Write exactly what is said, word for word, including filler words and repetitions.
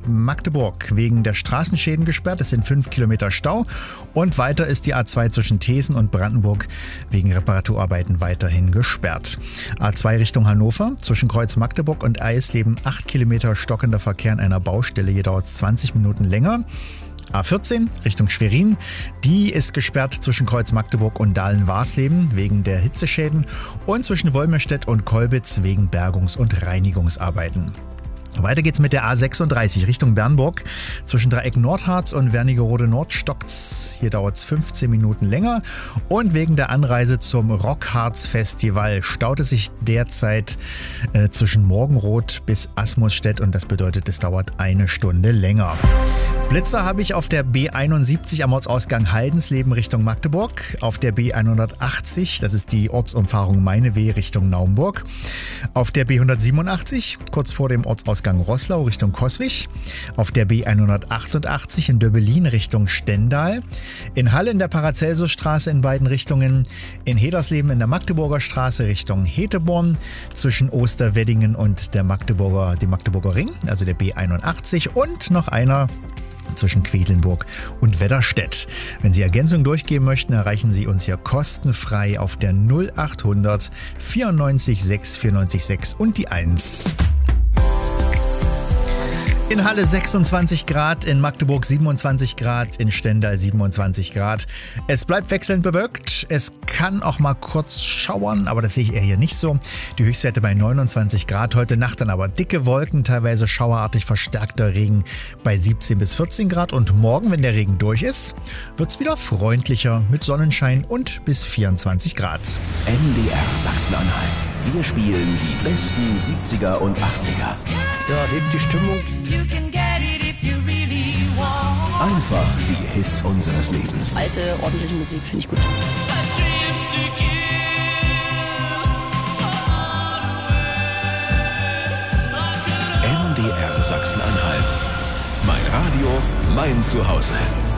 Magdeburg wegen der Straßenschäden gesperrt. Es sind fünf Kilometer Stau. Und weiter ist die A zwei zwischen Thesen und Brandenburg wegen Reparaturarbeiten weiterhin gesperrt. A zwei Richtung Hannover zwischen Kreuz Magdeburg und Eisleben acht Kilometer stockender Verkehr an einer Baustelle. Hier dauert es zwanzig Minuten länger. A vierzehn Richtung Schwerin, die ist gesperrt zwischen Kreuz Magdeburg und Dahlen-Warsleben wegen der Hitzeschäden und zwischen Wolmirstedt und Kolbitz wegen Bergungs- und Reinigungsarbeiten. Weiter geht's mit der A sechsunddreißig Richtung Bernburg. Zwischen Dreieck Nordharz und Wernigerode Nord stockt's. Hier dauert's fünfzehn Minuten länger. Und wegen der Anreise zum Rockharz Festival staut es sich derzeit äh, zwischen Morgenroth bis Asmusstedt und das bedeutet, es dauert eine Stunde länger. Blitzer habe ich auf der B einundsiebzig am Ortsausgang Haldensleben Richtung Magdeburg, auf der B hundertachtzig, das ist die Ortsumfahrung Meineweh Richtung Naumburg, auf der B hundertsiebenundachtzig, kurz vor dem Ortsausgang Roßlau Richtung Coswig, auf der B hundertachtundachtzig in Döbelin Richtung Stendal, in Halle in der Paracelsusstraße in beiden Richtungen, in Hedersleben in der Magdeburger Straße Richtung Heteborn, zwischen Osterweddingen und der Magdeburger, dem Magdeburger Ring, also der B einundachtzig und noch einer zwischen Quedlinburg und Wedderstedt. Wenn Sie Ergänzung durchgeben möchten, erreichen Sie uns hier kostenfrei auf der null achthundert vierundneunzig sechs vierundneunzig sechs und die eins. In Halle sechsundzwanzig Grad, in Magdeburg siebenundzwanzig Grad, in Stendal siebenundzwanzig Grad. Es bleibt wechselnd bewölkt. Es kann auch mal kurz schauern, aber das sehe ich eher hier nicht so. Die Höchstwerte bei neunundzwanzig Grad. Heute Nacht dann aber dicke Wolken, teilweise schauerartig verstärkter Regen bei siebzehn bis vierzehn Grad. Und morgen, wenn der Regen durch ist, wird es wieder freundlicher mit Sonnenschein und bis vierundzwanzig Grad. M D R Sachsen-Anhalt. Wir spielen die besten siebziger und achtziger. Ja, hebt die Stimmung. Einfach die Hits unseres Lebens. Alte, ordentliche Musik finde ich gut. M D R Sachsen-Anhalt. Mein Radio, mein Zuhause.